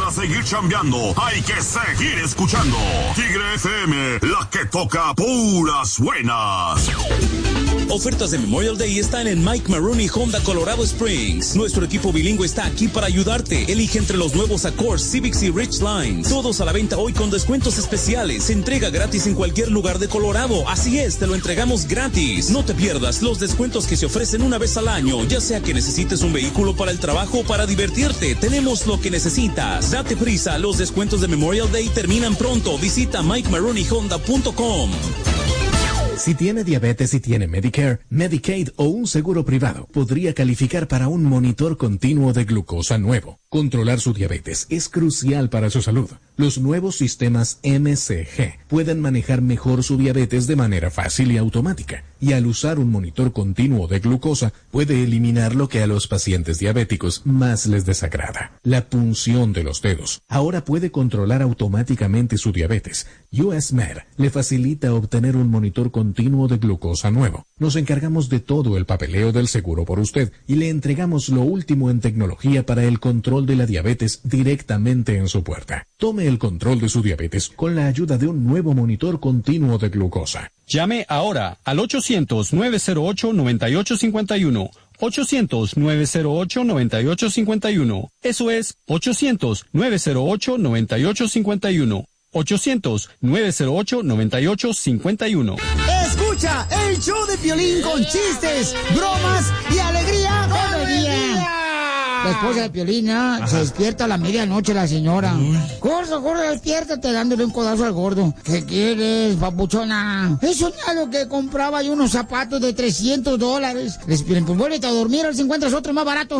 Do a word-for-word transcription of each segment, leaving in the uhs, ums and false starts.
Para seguir chambeando, hay que seguir escuchando. Tigre F M, la que toca puras buenas. Ofertas de Memorial Day están en Mike Maroney Honda Colorado Springs. Nuestro equipo bilingüe está aquí para ayudarte. Elige entre los nuevos Accord, Civics y Rich Lines. Todos a la venta hoy con descuentos especiales. Entrega gratis en cualquier lugar de Colorado. Así es, te lo entregamos gratis. No te pierdas los descuentos que se ofrecen una vez al año. Ya sea que necesites un vehículo para el trabajo o para divertirte, tenemos lo que necesitas. Date prisa, los descuentos de Memorial Day terminan pronto. Visita mike maroney honda punto com. Si tiene diabetes y tiene Medicare, Medicaid o un seguro privado, podría calificar para un monitor continuo de glucosa nuevo. Controlar su diabetes es crucial para su salud. Los nuevos sistemas M C G pueden manejar mejor su diabetes de manera fácil y automática. Y al usar un monitor continuo de glucosa, puede eliminar lo que a los pacientes diabéticos más les desagrada: la punción de los dedos. Ahora puede controlar automáticamente su diabetes. U S Med le facilita obtener un monitor continuo de glucosa nuevo. Nos encargamos de todo el papeleo del seguro por usted y le entregamos lo último en tecnología para el control de la diabetes directamente en su puerta. Tome el control de su diabetes con la ayuda de un nuevo monitor continuo de glucosa. Llame ahora al ochocientos, nueve cero ocho, nueve ocho cinco uno. ochocientos, nueve cero ocho, nueve ocho cinco uno. Eso es ochocientos, nueve cero ocho, nueve ocho cinco uno. ochocientos, nueve cero ocho, nueve ocho cinco uno. Escucha el show de Piolín con chistes, bromas y alegría todo el día. La esposa de Piolín, ¿eh? Se despierta a la medianoche la señora. Uy. Gordo, gordo, despiértate, dándole un codazo al gordo. ¿Qué quieres, papuchona? He soñado que compraba yo unos zapatos de trescientos dólares. Les piden, pues vuélvete a dormir, a ver si encuentras otro más barato.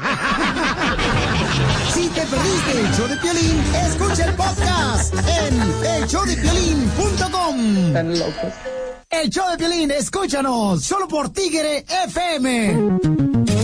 Si te perdiste el show de Piolín, escucha el podcast en el show de piolín punto com. Están locos. El show de Piolín, escúchanos, solo por Tigre F M.